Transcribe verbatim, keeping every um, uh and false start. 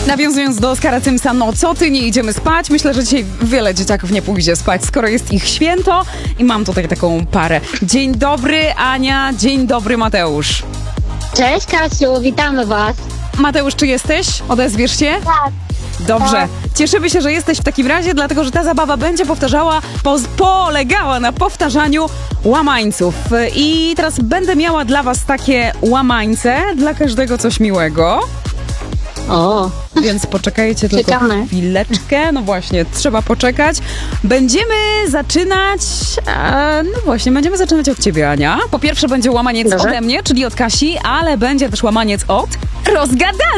Nawiązując do Oskara Tymsa, no co ty, nie idziemy spać? Myślę, że dzisiaj wiele dzieciaków nie pójdzie spać, skoro jest ich święto i mam tutaj taką parę. Dzień dobry Ania, dzień dobry Mateusz. Cześć Kasiu, witamy was. Mateusz, czy jesteś? Odezwiesz się? Tak. Dobrze. Cieszymy się, że jesteś w takim razie, dlatego że ta zabawa będzie powtarzała, po, polegała na powtarzaniu łamańców. I teraz będę miała dla was takie łamańce, dla każdego coś miłego. O, Więc poczekajcie tylko Czekamy. chwileczkę. No właśnie, trzeba poczekać. Będziemy zaczynać... E, no właśnie, będziemy zaczynać od ciebie, Ania. Po pierwsze będzie łamaniec Dobrze. ode mnie, czyli od Kasi, ale będzie też łamaniec od rozgadanej.